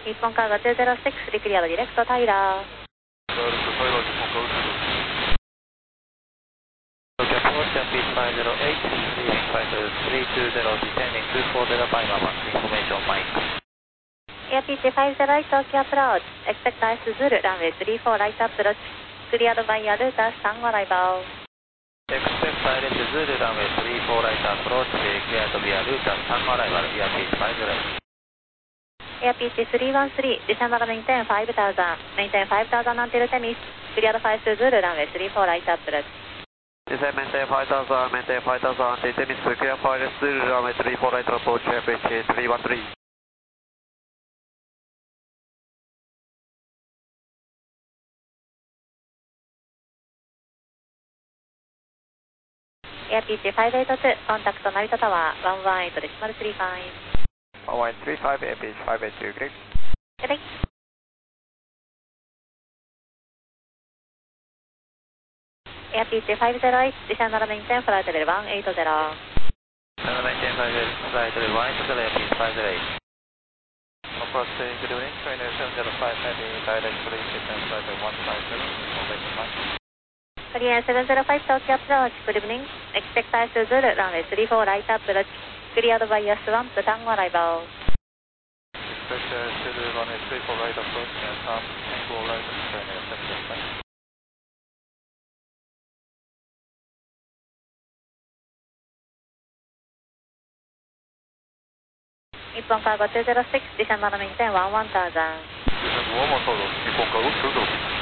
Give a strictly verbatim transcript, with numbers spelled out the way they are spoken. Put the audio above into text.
日本カーゴにゼロろく、リクリアードディレクトタイラー。エアピーチごゼロはち、東京アプローチ。Expect ice Zulu, runway three four right approach. Cleared by Aruta, Sun arrival. Expect direct Zulu, runway three four right approach, cleared by Aruta, Sun arrival,エアピーチごゼロ。 エアピーチさんいちさん、December maintain five thousand, maintain five thousand until Temis. Cleared five Zulu, runway three four right approach. Descend maintain five thousand, maintain five thousand until Temis, clear five Zulu, runway three four right approach, F H three one three。 エアピーチごはちに、コンタクト成田タワー、いちいちはちデシマルさんじゅうご。 いちいちさんじゅうご、エアピーチごはちに、グリッグリッエアピーチごゼロいち、December maintain flight level one eight zero。 December maintain flight level one eight zero, エアピーチごゼロいち。Approach good evening, trainer seven zero five heavy, direct police system flight level one five seven, confirmation mark。 クリアセブンゼロファイブ東京アプローチ、グリーブニング、エクスペクタイスズル、ランウェイスリーフォーライトアップローチ、クリアドバイヤースワンプ、タンゴアライバー。 Expect Zulu, runway three four right approach, and some tango right approach, trainer seven zero five。 日本カーゴにゼロろく、December maintain one one thousand。 December one one thousand、日本カーゴにゼロろく。